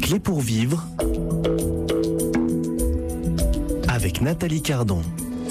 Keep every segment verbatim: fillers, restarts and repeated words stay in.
clés pour vivre avec Nathalie Cardon.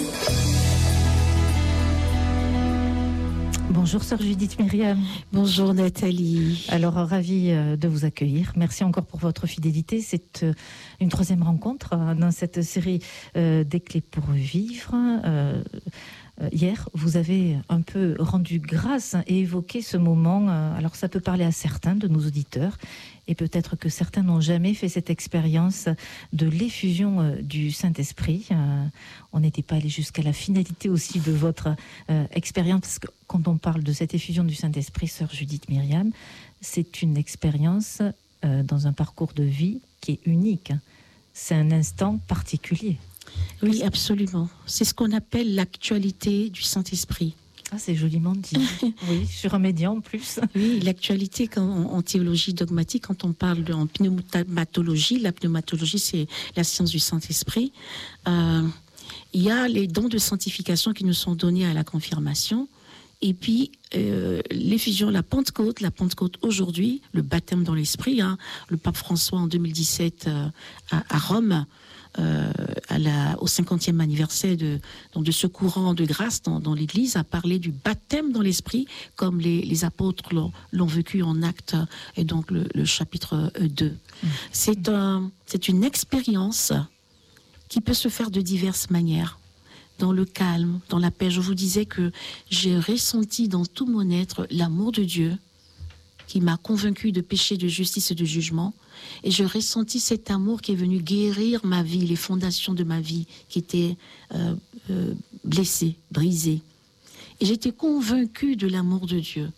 Bonjour sœur Judith Myriam. Bonjour Nathalie. Alors ravie de vous accueillir. Merci encore pour votre fidélité. C'est une troisième rencontre dans cette série des clés pour vivre. Euh, Hier, vous avez un peu rendu grâce et évoqué ce moment. Alors, ça peut parler à certains de nos auditeurs, et peut-être que certains n'ont jamais fait cette expérience de l'effusion du Saint-Esprit. On n'était pas allé jusqu'à la finalité aussi de votre expérience, parce que quand on parle de cette effusion du Saint-Esprit, sœur Judith Myriam, c'est une expérience dans un parcours de vie qui est unique. C'est un instant particulier. Oui, absolument. C'est ce qu'on appelle l'actualité du Saint-Esprit. Ah, c'est joliment dit. Oui, sur un média en plus. Oui, l'actualité quand, en, en théologie dogmatique, quand on parle de, en pneumatologie, la pneumatologie, c'est la science du Saint-Esprit. Euh, il y a les dons de sanctification qui nous sont donnés à la confirmation. Et puis, euh, l'effusion, la Pentecôte, la Pentecôte aujourd'hui, le baptême dans l'Esprit, hein, le pape François en deux mille dix-sept euh, à, à Rome, Euh, à la, au cinquantième anniversaire de, donc de ce courant de grâce dans, dans l'Église, a parlé du baptême dans l'Esprit, comme les, les apôtres l'ont, l'ont vécu en Actes, et donc le, le chapitre deux. Mmh. C'est, un, c'est une expérience qui peut se faire de diverses manières, dans le calme, dans la paix. Je vous disais que j'ai ressenti dans tout mon être l'amour de Dieu, qui m'a convaincu de péché, de justice et de jugement. Et j'ai ressenti cet amour qui est venu guérir ma vie, les fondations de ma vie qui étaient euh, euh, blessées, brisées. Et j'étais convaincue de l'amour de Dieu.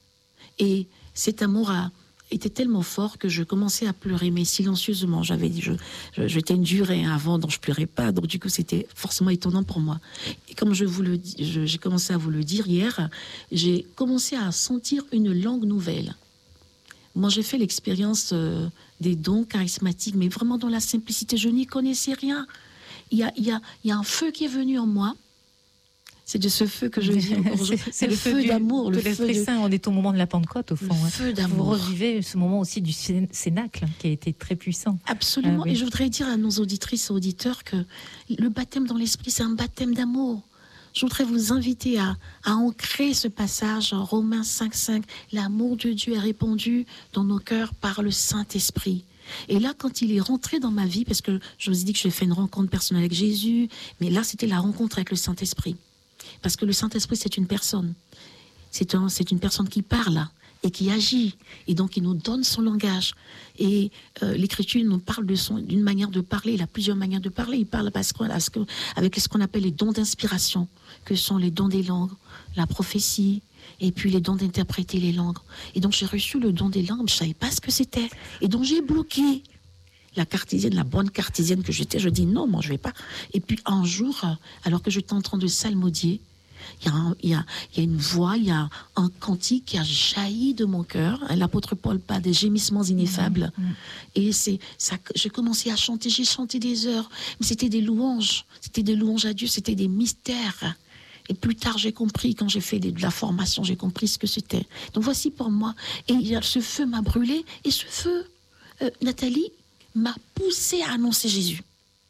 Et cet amour a été tellement fort que je commençais à pleurer, mais silencieusement. J'avais dit, je, je, j'étais une durée avant, donc je pleurais pas. Donc du coup, c'était forcément étonnant pour moi. Et comme je vous le dis, je, j'ai commencé à vous le dire hier, j'ai commencé à sentir une langue nouvelle. Moi, j'ai fait l'expérience euh, des dons charismatiques, mais vraiment dans la simplicité. Je n'y connaissais rien. Il y a, il y a, il y a un feu qui est venu en moi. C'est de ce feu que je vis encore aujourd'hui. C'est, c'est le, le feu, feu du, d'amour, de le l'Esprit feu de... Saint. On est au moment de la Pentecôte, au fond. Le feu d'amour. Vous revivez ce moment aussi du cénacle, qui a été très puissant. Absolument. Ah, oui. Et je voudrais dire à nos auditrices et auditeurs que le baptême dans l'Esprit, c'est un baptême d'amour. Je voudrais vous inviter à, à ancrer ce passage en Romains cinq cinq. L'amour de Dieu est répandu dans nos cœurs par le Saint-Esprit. Et là, quand il est rentré dans ma vie, parce que je vous ai dit que j'ai fait une rencontre personnelle avec Jésus, mais là, c'était la rencontre avec le Saint-Esprit. Parce que le Saint-Esprit, c'est une personne. C'est, un, c'est une personne qui parle et qui agit. Et donc, il nous donne son langage. Et euh, l'Écriture nous parle de son, d'une manière de parler. Il a plusieurs manières de parler. Il parle parce que, parce que, avec ce qu'on appelle les dons d'inspiration, que sont les dons des langues, la prophétie, et puis les dons d'interpréter les langues. Et donc, j'ai reçu le don des langues, je ne savais pas ce que c'était. Et donc, j'ai bloqué la cartésienne, la bonne cartésienne que j'étais. Je dis non, moi, je ne vais pas. Et puis, un jour, alors que j'étais en train de psalmodier, il y, a un, il, y a, il y a une voix, il y a un cantique qui a jailli de mon cœur. L'apôtre Paul parle des gémissements ineffables. Mmh, mmh. Et c'est ça, j'ai commencé à chanter, j'ai chanté des heures. Mais c'était des louanges, c'était des louanges à Dieu, c'était des mystères. Et plus tard, j'ai compris, quand j'ai fait de la formation, j'ai compris ce que c'était. Donc voici pour moi. Et ce feu m'a brûlé. Et ce feu, euh, Nathalie, m'a poussé à annoncer Jésus.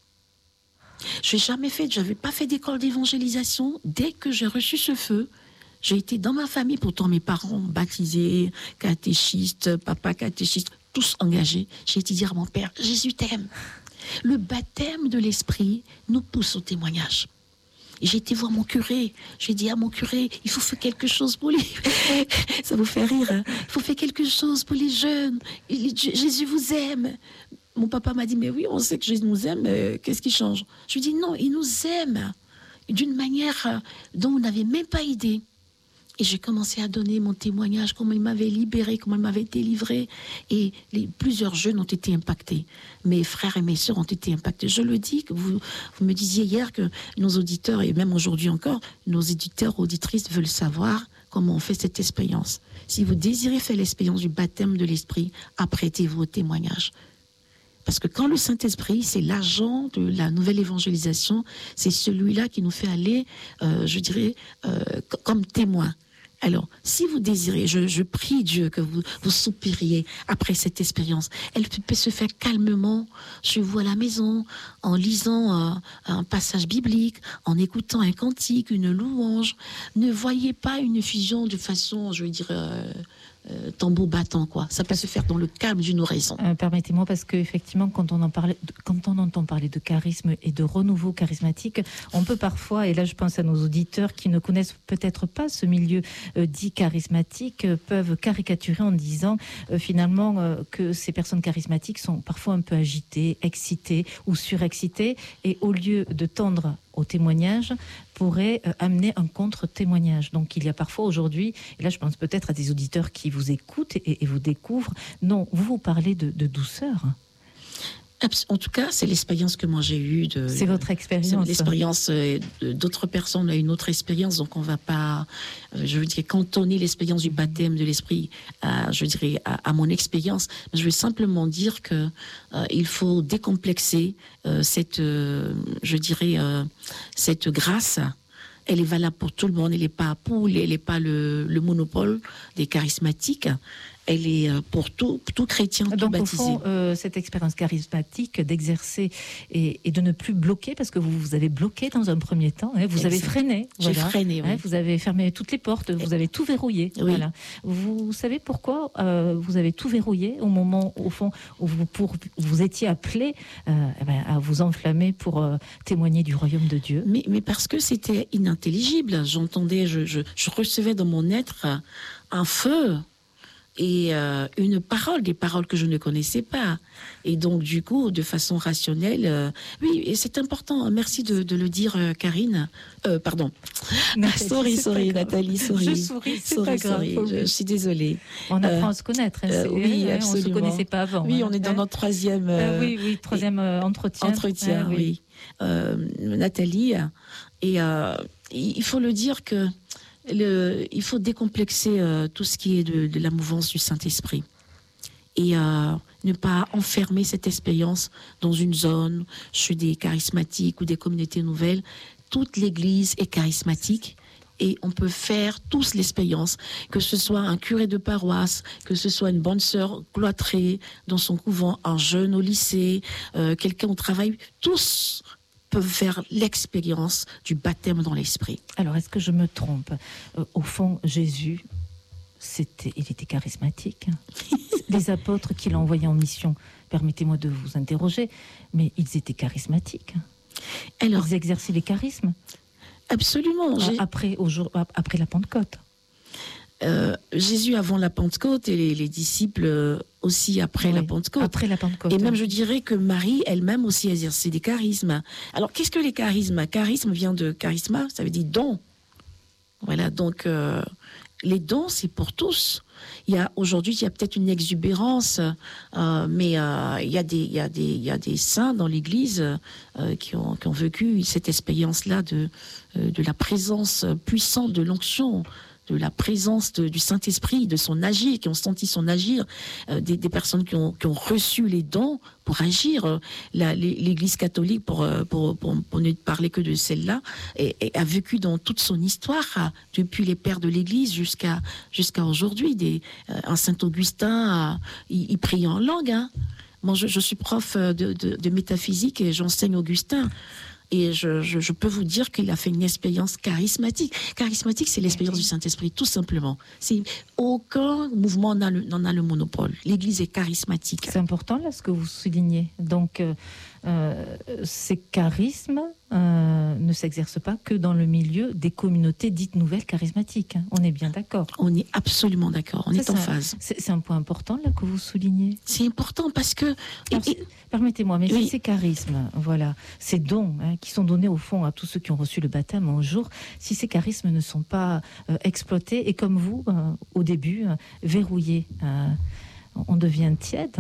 Je n'ai jamais fait, je n'avais pas fait d'école d'évangélisation. Dès que j'ai reçu ce feu, j'ai été dans ma famille, pourtant mes parents baptisés, catéchistes, papa catéchiste, tous engagés. J'ai été dire à mon père, Jésus t'aime. Le baptême de l'Esprit nous pousse au témoignage. Et j'ai été voir mon curé. J'ai dit à mon curé, il faut faire quelque chose pour lui. Ça vous fait rire, hein? Il faut faire quelque chose pour les jeunes. Jésus vous aime. Mon papa m'a dit, mais oui, on sait que Jésus nous aime, euh, qu'est-ce qui change? Je lui ai dit, non, il nous aime d'une manière euh, dont vous n'avez même pas idée. Et j'ai commencé à donner mon témoignage, comment il m'avait libéré, comment il m'avait délivré. Et les, plusieurs jeunes ont été impactés. Mes frères et mes sœurs ont été impactés. Je le dis, que vous, vous me disiez hier que nos auditeurs, et même aujourd'hui encore, nos éditeurs, auditrices veulent savoir comment on fait cette expérience. Si vous désirez faire l'expérience du baptême de l'Esprit, apprêtez-vous au témoignage. Parce que quand le Saint-Esprit, c'est l'agent de la nouvelle évangélisation, c'est celui-là qui nous fait aller, euh, je dirais, euh, comme témoin. Alors, si vous désirez, je, je prie Dieu que vous, vous soupiriez après cette expérience. Elle peut se faire calmement chez vous à la maison, en lisant un, un passage biblique, en écoutant un cantique, une louange. Ne voyez pas une fusion de façon, je veux dire, euh, euh, tambour battant, quoi. Ça peut se faire dans le calme d'une oraison. Euh, permettez-moi, parce qu'effectivement, quand on en parlait, quand on entend parler de charisme et de renouveau charismatique, on peut parfois, et là je pense à nos auditeurs qui ne connaissent peut-être pas ce milieu euh, dit charismatique, euh, peuvent caricaturer en disant euh, finalement euh, que ces personnes charismatiques sont parfois un peu agitées, excitées ou surexcitées, et au lieu de tendre au témoignage, pourrait euh, amener un contre-témoignage. Donc il y a parfois aujourd'hui, et là je pense peut-être à des auditeurs qui vous écoutent et, et vous découvrent, non, vous vous parlez de, de douceur. En tout cas, c'est l'expérience que moi j'ai eue. De, c'est votre expérience. C'est l'expérience d'autres personnes a une autre expérience, donc on ne va pas, je veux dire, cantonner l'expérience du baptême de l'esprit, à, je dirais, à, à mon expérience. Je veux simplement dire que euh, il faut décomplexer euh, cette, euh, je dirais, euh, cette grâce. Elle est valable pour tout le monde. Elle n'est pas pour, elle n'est pas le, le monopole des charismatiques. Elle est pour tout, tout chrétien, tout Donc, baptisé. Au fond, euh, cette expérience charismatique d'exercer et, et de ne plus bloquer, parce que vous vous avez bloqué dans un premier temps, hein, vous exact. avez freiné. J'ai voilà, freiné, oui. hein, vous avez fermé toutes les portes, vous avez tout verrouillé. Oui. Voilà. Vous savez pourquoi euh, vous avez tout verrouillé au moment, au fond, où vous, pour, vous étiez appelé euh, eh ben, à vous enflammer pour euh, témoigner du royaume de Dieu. Mais, mais parce que c'était inintelligible. J'entendais, je, je, je recevais dans mon être un feu et euh, une parole, des paroles que je ne connaissais pas. Et donc, du coup, de façon rationnelle, euh, oui, et c'est important. Merci de, de le dire, euh, Karine. Euh, pardon. Nathalie, sorry, sorry, Nathalie, sorry. Je souris, c'est sorry, pas grave. sorry. Je, je suis désolée. On apprend euh, à se connaître. Hein, euh, oui, hein, absolument. On ne se connaissait pas avant. Oui, hein, on est dans hein. notre troisième... Euh, euh, oui, oui, troisième euh, entretien. Entretien, ouais, oui. oui. Euh, Nathalie, et euh, il faut le dire que Le, il faut décomplexer euh, tout ce qui est de, de la mouvance du Saint-Esprit et euh, ne pas enfermer cette expérience dans une zone, chez des charismatiques ou des communautés nouvelles. Toute l'Église est charismatique et on peut faire tous l'expérience, que ce soit un curé de paroisse, que ce soit une bonne sœur cloîtrée dans son couvent, un jeune au lycée, euh, quelqu'un au travail, tous peuvent faire l'expérience du baptême dans l'esprit. Alors, est-ce que je me trompe ? euh, Au fond, Jésus, c'était, il était charismatique. Les apôtres qu'il a envoyés en mission, permettez-moi de vous interroger, mais ils étaient charismatiques. Alors, ils exerçaient les charismes. Absolument. Après, au jour, après la Pentecôte. Euh, Jésus avant la Pentecôte et les, les disciples aussi après oui, la Pentecôte. Après la Pentecôte. Et même je dirais que Marie elle-même aussi exerçait des charismes. Alors qu'est-ce que les charismes ? Charisme vient de charisma, ça veut dire don. Voilà, donc euh, les dons c'est pour tous. Il y a aujourd'hui il y a peut-être une exubérance, euh, mais euh, il y a des il y a des il y a des saints dans l'Église euh, qui ont qui ont vécu cette expérience-là de euh, de la présence puissante de l'onction, de la présence de, du Saint-Esprit, de son agir, qui ont senti son agir, euh, des, des personnes qui ont, qui ont reçu les dons pour agir. Euh, la, l'Église catholique, pour, pour, pour, pour ne parler que de celle-là, et, et a vécu dans toute son histoire, euh, depuis les pères de l'Église jusqu'à, jusqu'à aujourd'hui. Des, euh, un Saint-Augustin, euh, il, il prie en langue. Hein. Moi, je, je suis prof de, de, de métaphysique et j'enseigne Augustin. Et je, je, je peux vous dire qu'il a fait une expérience charismatique. Charismatique, c'est l'expérience du Saint-Esprit, tout simplement. C'est, aucun mouvement n'en a, n'en a le monopole. L'Église est charismatique. C'est important, là, ce que vous soulignez. Donc, euh, euh, ces charismes euh, ne s'exercent pas que dans le milieu des communautés dites nouvelles charismatiques. Hein. On est bien d'accord. On est absolument d'accord. On ça, est en c'est phase. Un, c'est, c'est un point important, là, que vous soulignez. C'est important parce que... Alors, et, et, permettez-moi, mais oui. si ces charismes, voilà, ces dons hein, qui sont donnés au fond à tous ceux qui ont reçu le baptême un jour, si ces charismes ne sont pas euh, exploités, et comme vous, euh, au début, euh, verrouillés, euh, on devient tiède.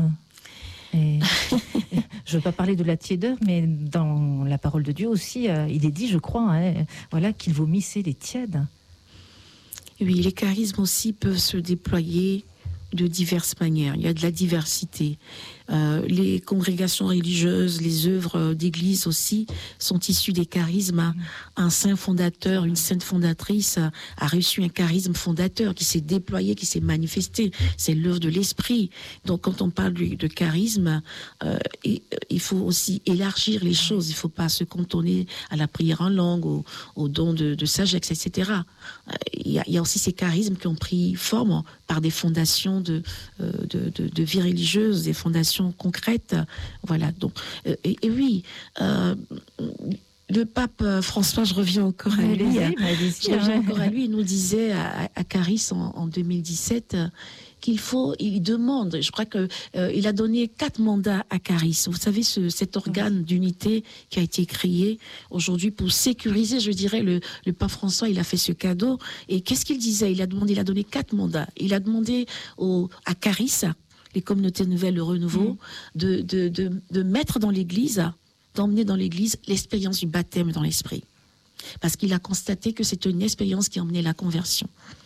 Et je ne veux pas parler de la tiédeur, mais dans la parole de Dieu aussi, euh, il est dit, je crois, hein, voilà, qu'il vomissait les tièdes. Oui, les charismes aussi peuvent se déployer de diverses manières. Il y a de la diversité. Euh, les congrégations religieuses, les œuvres d'église aussi sont issues des charismes. Un saint fondateur, une sainte fondatrice a, a reçu un charisme fondateur qui s'est déployé, qui s'est manifesté. C'est l'œuvre de l'esprit. Donc quand on parle de, de charisme, euh, et, il faut aussi élargir les choses. Il ne faut pas se cantonner à la prière en langue, au, au don de, de sagesse, et cetera. Euh, il, y a, il y a aussi ces charismes qui ont pris forme par des fondations de, euh, de, de, de vie religieuse, des fondations concrètes. Voilà. Donc, euh, et, et oui, euh, le pape François, je reviens encore à lui, hein, je reviens encore à lui, il nous disait à, à Caris en, en deux mille dix-sept qu'il faut, il demande, je crois que euh, il a donné quatre mandats à Caris. Vous savez, ce, cet organe d'unité qui a été créé aujourd'hui pour sécuriser, je dirais, le, le pape François, il a fait ce cadeau. Et qu'est-ce qu'il disait? Il a demandé, il a donné quatre mandats. Il a demandé au, à Caris, les communautés nouvelles, le renouveau, mmh. de, de, de, de mettre dans l'Église, d'emmener dans l'Église l'expérience du baptême dans l'Esprit. Parce qu'il a constaté que c'était une expérience qui emmenait la conversion.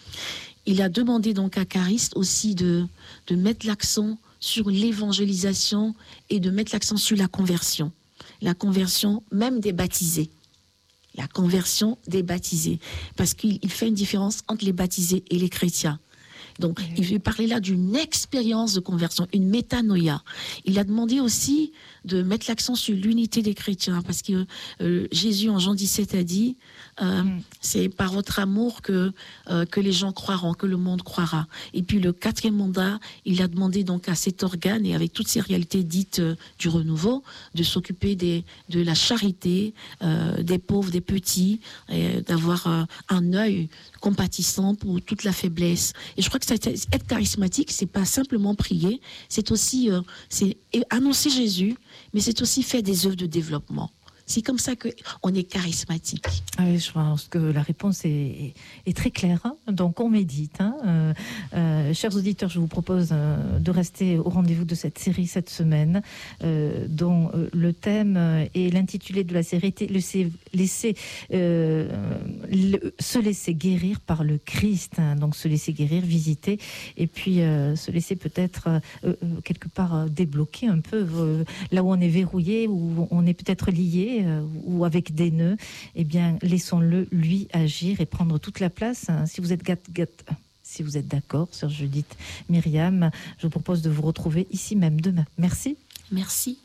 Il a demandé donc à Caris aussi de, de mettre l'accent sur l'évangélisation et de mettre l'accent sur la conversion. La conversion même des baptisés. La conversion des baptisés. Parce qu'il il fait une différence entre les baptisés et les chrétiens. Donc, mmh. il veut parler là d'une expérience de conversion, une métanoïa. Il a demandé aussi de mettre l'accent sur l'unité des chrétiens, parce que euh, Jésus, en Jean dix-sept, a dit euh, mmh. c'est par votre amour que, euh, que les gens croiront, que le monde croira. Et puis, le quatrième mandat, il a demandé donc à cet organe, et avec toutes ces réalités dites euh, du renouveau, de s'occuper des, de la charité, euh, des pauvres, des petits, et d'avoir euh, un œil compatissant pour toute la faiblesse. Et je crois que être charismatique, c'est pas simplement prier, c'est aussi euh, c'est annoncer Jésus, mais c'est aussi faire des œuvres de développement. C'est comme ça qu'on est charismatique. Ah oui, je pense que la réponse est, est, est très claire. Hein. Donc, on médite. Hein. Euh, euh, chers auditeurs, je vous propose euh, de rester au rendez-vous de cette série cette semaine, euh, dont euh, le thème et l'intitulé de la série était laisser, laisser, euh, le, se laisser guérir par le Christ. Hein. Donc, se laisser guérir, visiter, et puis euh, se laisser peut-être euh, euh, quelque part euh, débloquer un peu euh, là où on est verrouillé, où on est peut-être lié, ou avec des nœuds, eh bien, laissons-le, lui, agir et prendre toute la place. Si vous êtes, gâte, gâte, si vous êtes d'accord, sœur Judith, Myriam, je vous propose de vous retrouver ici même demain. Merci. Merci.